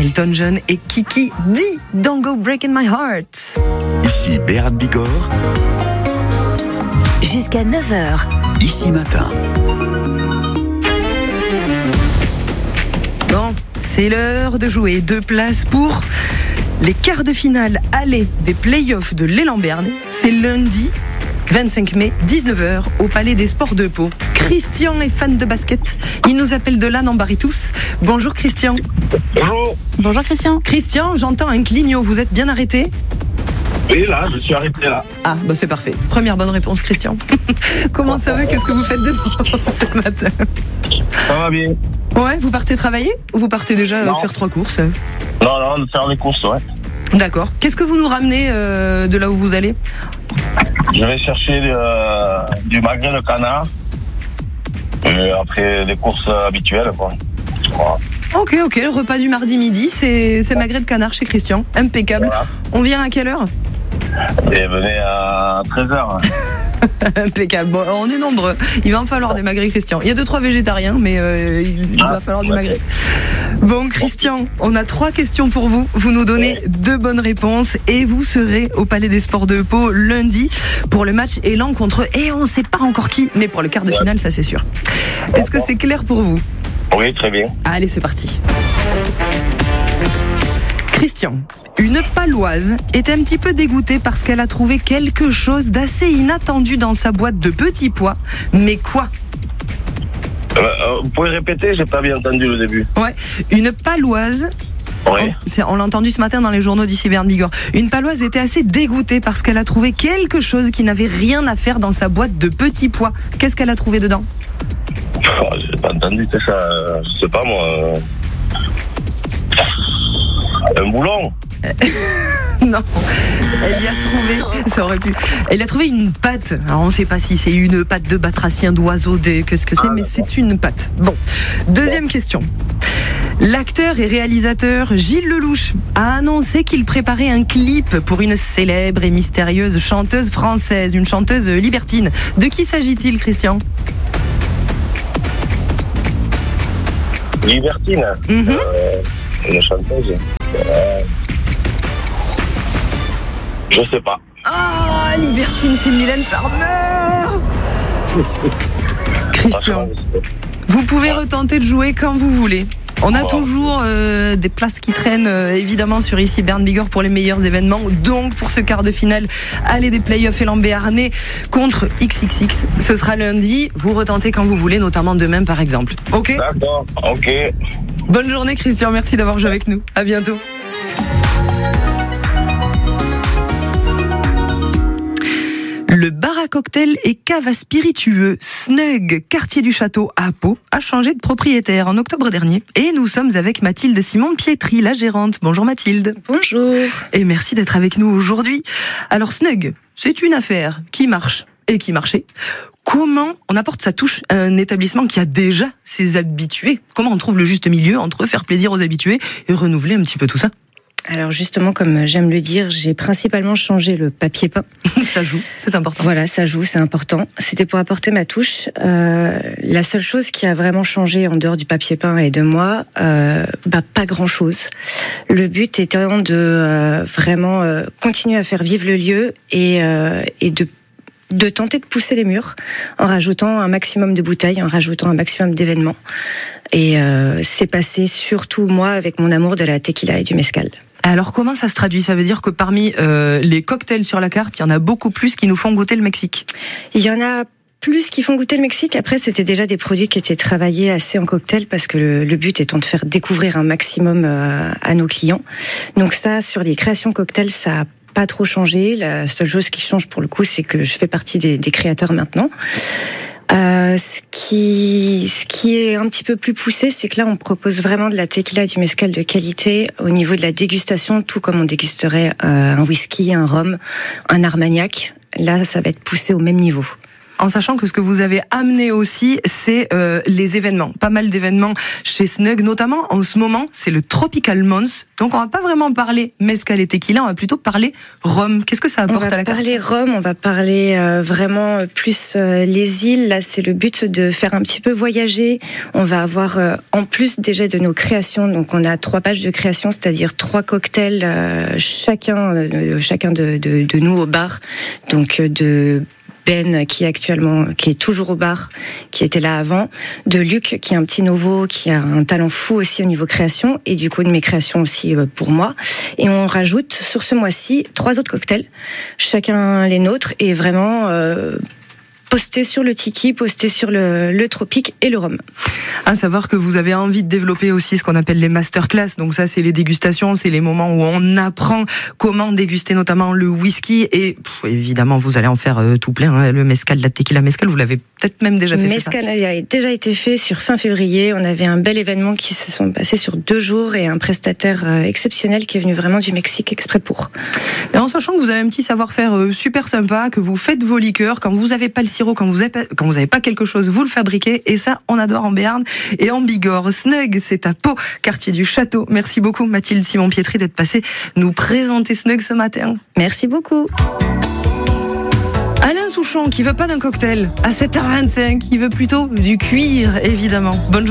Elton John et Kiki D. Don't Go Breaking My Heart. Ici Béran Bigorre. Jusqu'à 9h. Ici Matin. Bon, c'est l'heure de jouer. 2 places pour les quarts de finale aller des playoffs de l'Élan Berne. C'est lundi 25 mai, 19h, au Palais des Sports de Pau. Christian est fan de basket. Il nous appelle de l'âne en Barry-tous. Bonjour Christian. Bonjour. Bonjour Christian. Christian, j'entends un clignot. Vous êtes bien arrêté ? Oui, là, je suis arrêté là. Ah, bah c'est parfait. Première bonne réponse, Christian. Comment ça va ? Qu'est-ce que vous faites de bon ce matin ? Ça va bien. Ouais, vous partez travailler ou vous partez déjà faire 3 courses ? Non, de faire des courses, ouais. D'accord. Qu'est-ce que vous nous ramenez de là où vous allez ? Je vais chercher du magret de canard. Et après des courses habituelles, quoi. Voilà. Ok, le repas du mardi midi, c'est magret de canard chez Christian. Impeccable. Voilà. On vient à quelle heure ? Et venez à 13h. Impeccable. Bon, on est nombreux. Il va en falloir des magrets, Christian. Il y a 2-3 végétariens, mais il va falloir du magret. Bon, Christian, on a 3 questions pour vous. Vous nous donnez 2 bonnes réponses et vous serez au Palais des Sports de Pau lundi pour le match Élan contre, et on ne sait pas encore qui, mais pour le quart de finale, ça c'est sûr. Est-ce que c'est clair pour vous ? Oui, très bien. Allez, c'est parti. Christian, une Paloise est un petit peu dégoûtée parce qu'elle a trouvé quelque chose d'assez inattendu dans sa boîte de petits pois. Mais quoi ? Vous pouvez répéter, j'ai pas bien entendu le début. Ouais, une Paloise. Oui. On l'a entendu ce matin dans les journaux d'ici Béran Bigorre. Une Paloise était assez dégoûtée parce qu'elle a trouvé quelque chose qui n'avait rien à faire dans sa boîte de petits pois. Qu'est-ce qu'elle a trouvé dedans ? J'ai pas entendu ça, je sais pas moi. Un boulon. Non, elle y a trouvé, ça aurait pu. Elle a trouvé une patte. Alors on ne sait pas si c'est une patte de batracien, d'oiseau, qu'est-ce que c'est, mais c'est une patte. Bon, deuxième question. L'acteur et réalisateur Gilles Lelouch a annoncé qu'il préparait un clip pour une célèbre et mystérieuse chanteuse française, une chanteuse libertine. De qui s'agit-il, Christian ? Libertine. Une chanteuse. Je sais pas. Ah, libertine, c'est Mylène Farmer. Christian, vous pouvez retenter de jouer quand vous voulez. On a toujours des places qui traînent évidemment sur ici Béran Bigorre pour les meilleurs événements. Donc pour ce quart de finale, allez des playoffs Élan Béarnais contre XXX. Ce sera lundi. Vous retentez quand vous voulez, notamment demain par exemple. Ok ? D'accord, ok. Bonne journée Christian, merci d'avoir joué avec nous. À bientôt. Le bar à cocktail et cave à spiritueux Snug, quartier du Château à Pau, a changé de propriétaire en octobre dernier. Et nous sommes avec Mathilde Simon-Pietri, la gérante. Bonjour Mathilde. Bonjour. Et merci d'être avec nous aujourd'hui. Alors Snug, c'est une affaire qui marche et qui marchait. Comment on apporte sa touche à un établissement qui a déjà ses habitués ? Comment on trouve le juste milieu entre faire plaisir aux habitués et renouveler un petit peu tout ça ? Alors justement, comme j'aime le dire, j'ai principalement changé le papier peint. Ça joue, c'est important. Voilà, ça joue, c'est important. C'était pour apporter ma touche. La seule chose qui a vraiment changé en dehors du papier peint et de moi, pas grand-chose. Le but étant de vraiment continuer à faire vivre le lieu et de tenter de pousser les murs en rajoutant un maximum de bouteilles, en rajoutant un maximum d'événements. Et c'est passé surtout moi avec mon amour de la tequila et du mezcal. Alors comment ça se traduit ? Ça veut dire que parmi les cocktails sur la carte, il y en a beaucoup plus qui nous font goûter le Mexique. Il y en a plus qui font goûter le Mexique. Après, c'était déjà des produits qui étaient travaillés assez en cocktail parce que le but étant de faire découvrir un maximum à nos clients. Donc ça, sur les créations cocktails, ça a pas trop changé. La seule chose qui change pour le coup, c'est que je fais partie des créateurs maintenant. Ce qui est un petit peu plus poussé, c'est que là, on propose vraiment de la tequila et du mezcal de qualité au niveau de la dégustation, tout comme on dégusterait un whisky, un rhum, un armagnac. Là, ça va être poussé au même niveau. en sachant que ce que vous avez amené aussi, c'est les événements. Pas mal d'événements chez Snug, notamment en ce moment, c'est le Tropical Month. Donc on va pas vraiment parler mezcal et tequila, on va plutôt parler rhum. Qu'est-ce que ça apporte à la carte ? On va parler rhum, on va parler vraiment plus les îles. Là, c'est le but de faire un petit peu voyager. On va avoir, en plus déjà de nos créations, donc on a 3 pages de création, c'est-à-dire 3 cocktails, chacun de nous au bar. Donc de Ben qui est toujours au bar, qui était là avant, de Luc qui est un petit nouveau, qui a un talent fou aussi au niveau création, et du coup de mes créations aussi pour moi. Et on rajoute sur ce mois-ci 3 autres cocktails, chacun les nôtres, et vraiment postés sur le tiki, postés sur le tropique et le rhum. À savoir que vous avez envie de développer aussi ce qu'on appelle les masterclass. Donc ça, c'est les dégustations, c'est les moments où on apprend comment déguster notamment le whisky. Et évidemment, vous allez en faire tout plein. Hein. Le mezcal, la tequila mezcal, vous l'avez peut-être même déjà fait. Mezcal a déjà été fait sur fin février. On avait un bel événement qui se sont passés sur 2 jours et un prestataire exceptionnel qui est venu vraiment du Mexique exprès pour. Et en sachant que vous avez un petit savoir-faire super sympa, que vous faites vos liqueurs, quand vous n'avez pas le sirop, quand vous n'avez pas quelque chose, vous le fabriquez. Et ça, on adore en Béarn et en Bigorre. Snug, c'est à Pau, quartier du Château. Merci beaucoup Mathilde Simon-Pietri d'être passée nous présenter Snug ce matin. Merci beaucoup. Alain Souchon qui veut pas d'un cocktail à 7h25, il veut plutôt du cuir évidemment. Bonne journée.